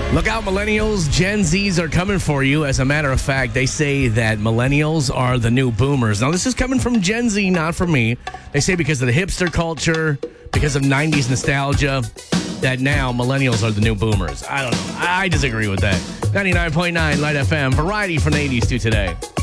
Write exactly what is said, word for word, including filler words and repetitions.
Look out, millennials. Gen Zs are coming for you. As a matter of fact, they say that millennials are the new boomers. Now, this is coming from Gen Z, not from me. They say because of the hipster culture, because of nineties nostalgia, that now millennials are the new boomers. I don't know. I disagree with that. ninety-nine point nine Light F M. Variety from the eighties to today.